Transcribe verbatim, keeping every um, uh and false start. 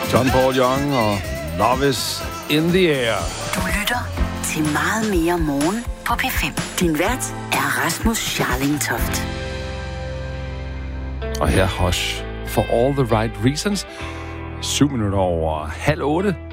John Paul Young og Love is in the air. Du lytter til Meget mere morgen på P fem. Din vært er Rasmus Scharlingtoft. Og her Hush for all the right reasons. Syv minutter over halv otte.